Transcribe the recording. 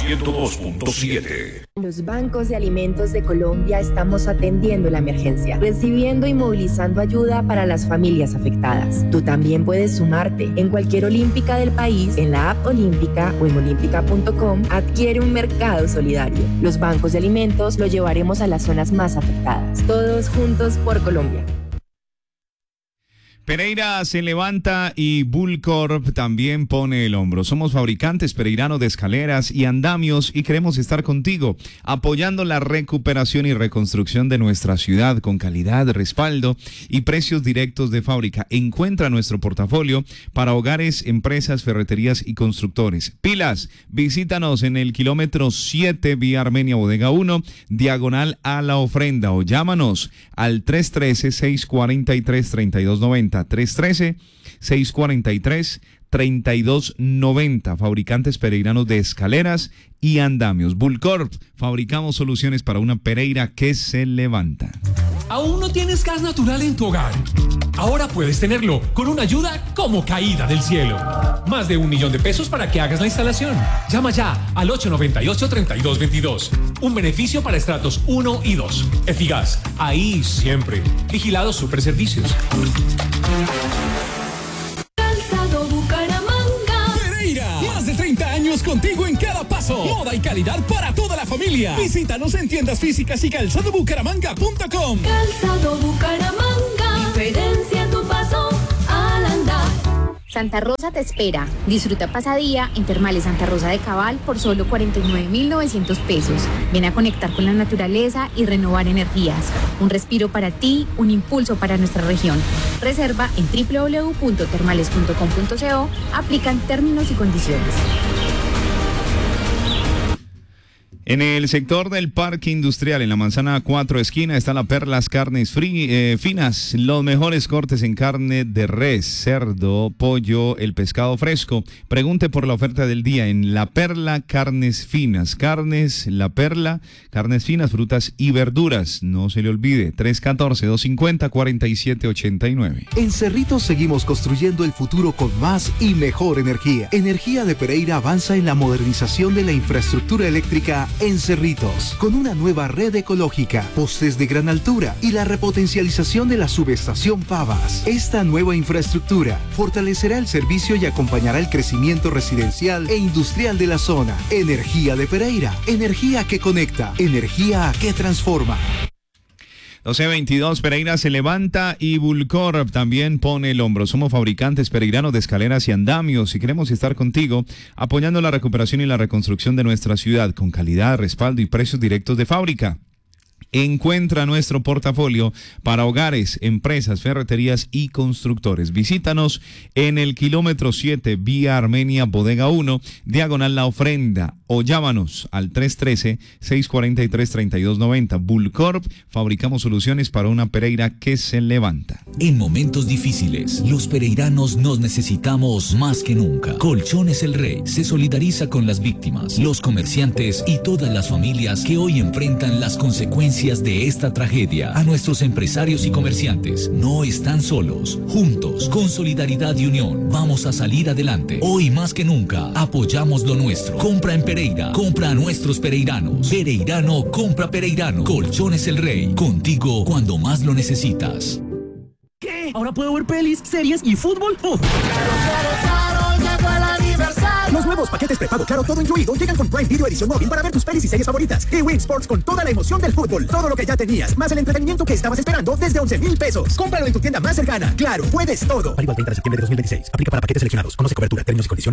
102.7. Los bancos de alimentos de Colombia estamos atendiendo la emergencia, recibiendo y movilizando ayuda para las familias afectadas. Tú también puedes sumarte. En cualquier olímpica del país, en la app Olímpica o en olímpica.com, adquiere un mercado solidario. Los bancos de alimentos lo llevaremos a las zonas más afectadas. Todos juntos por Colombia. Pereira se levanta y Bullcorp también pone el hombro. Somos fabricantes pereiranos de escaleras y andamios y queremos estar contigo, apoyando la recuperación y reconstrucción de nuestra ciudad con calidad, respaldo y precios directos de fábrica. Encuentra nuestro portafolio para hogares, empresas, ferreterías y constructores. Pilas, visítanos en el kilómetro 7, vía Armenia Bodega 1, diagonal a La Ofrenda, o llámanos al 313-643-3290. 313-643-3290. Fabricantes pereiranos de escaleras y andamios. Bullcorp, fabricamos soluciones para una Pereira que se levanta. ¿Aún no tienes gas natural en tu hogar? Ahora puedes tenerlo con una ayuda como caída del cielo. Más de $1 millón para que hagas la instalación. Llama ya al 898-3222. Un beneficio para estratos 1 y 2. Efigas, ahí siempre. Vigilados Superservicios. Calzado Bucaramanga. Pereira, más de 30 años contigo en cada paso. Moda y calidad para toda la familia. Visítanos en tiendas físicas y calzadobucaramanga.com. Calzado Bucaramanga. Diferencia tu paso al andar. Santa Rosa te espera. Disfruta pasadía en Termales Santa Rosa de Cabal por solo 49.900 pesos. Ven a conectar con la naturaleza y renovar energías. Un respiro para ti, un impulso para nuestra región. Reserva en www.termales.com.co. Aplican términos y condiciones. En el sector del Parque Industrial, en la Manzana 4 esquina, está la Perlas Carnes Finas. Los mejores cortes en carne de res, cerdo, pollo, el pescado fresco. Pregunte por la oferta del día en La Perla Carnes Finas. Carnes La Perla, carnes finas, frutas y verduras. No se le olvide, 314-250-4789. En Cerritos seguimos construyendo el futuro con más y mejor energía. Energía de Pereira avanza en la modernización de la infraestructura eléctrica en Cerritos, con una nueva red ecológica, postes de gran altura y la repotencialización de la subestación Pavas. Esta nueva infraestructura fortalecerá el servicio y acompañará el crecimiento residencial e industrial de la zona. Energía de Pereira, energía que conecta, energía que transforma. 12:22, Pereira se levanta y Bullcorp también pone el hombro. Somos fabricantes pereiranos de escaleras y andamios y queremos estar contigo apoyando la recuperación y la reconstrucción de nuestra ciudad con calidad, respaldo y precios directos de fábrica. Encuentra nuestro portafolio para hogares, empresas, ferreterías y constructores. Visítanos en el kilómetro 7, vía Armenia Bodega 1, diagonal La Ofrenda, o llámanos al 313-643-3290. Bullcorp, fabricamos soluciones para una Pereira que se levanta. En momentos difíciles, los pereiranos nos necesitamos más que nunca. Colchones El Rey se solidariza con las víctimas, los comerciantes y todas las familias que hoy enfrentan las consecuencias de esta tragedia. A nuestros empresarios y comerciantes, no están solos. Juntos, con solidaridad y unión, vamos a salir adelante. Hoy más que nunca, apoyamos lo nuestro. Compra en Pereira, compra a nuestros pereiranos. Pereirano, compra pereirano. Colchones El Rey, contigo cuando más lo necesitas. ¿Qué? ¿Ahora puedo ver pelis, series y fútbol? ¡Uf! Claro, llegó el aniversario. Los nuevos paquetes prepago Claro todo incluido llegan con Prime Video edición móvil para ver tus pelis y series favoritas. Y Win Sports con toda la emoción del fútbol. Todo lo que ya tenías, más el entretenimiento que estabas esperando desde 11,000 pesos. Cómpralo en tu tienda más cercana. Claro, puedes todo. Válido al 30 de septiembre de 2026. Aplica para paquetes seleccionados. Conoce cobertura, términos y condiciones.